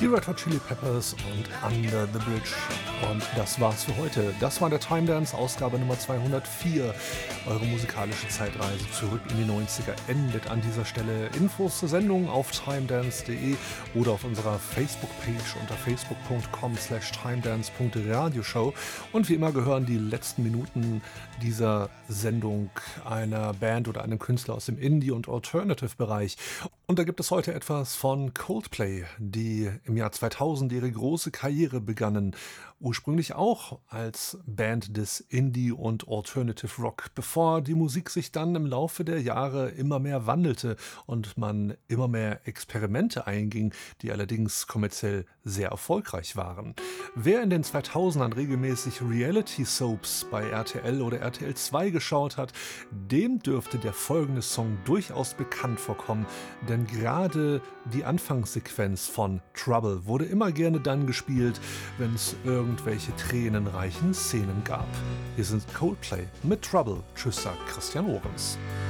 Die Red Hot Chili Peppers und Under the Bridge. Und das war's für heute. Das war der Time Dance, Ausgabe Nummer 204. Eure musikalische Zeitreise zurück in die 90er endet an dieser Stelle. Infos zur Sendung auf timedance.de oder auf unserer Facebook-Page unter facebook.com/timedance.radioshow. Und wie immer gehören die letzten Minuten dieser Sendung einer Band oder einem Künstler aus dem Indie- und Alternative-Bereich. Und da gibt es heute etwas von Coldplay, die im Jahr 2000 ihre große Karriere begannen. Ursprünglich auch als Band des Indie- und Alternative Rock, bevor die Musik sich dann im Laufe der Jahre immer mehr wandelte und man immer mehr Experimente einging, die allerdings kommerziell sehr erfolgreich waren. Wer in den 2000ern regelmäßig Reality-Soaps bei RTL oder RTL 2 geschaut hat, dem dürfte der folgende Song durchaus bekannt vorkommen, denn gerade die Anfangssequenz von Trouble wurde immer gerne dann gespielt, wenn es irgendwelche tränenreichen Szenen gab. Hier sind Coldplay mit Trouble. Tschüss, sagt Christian Ohrens.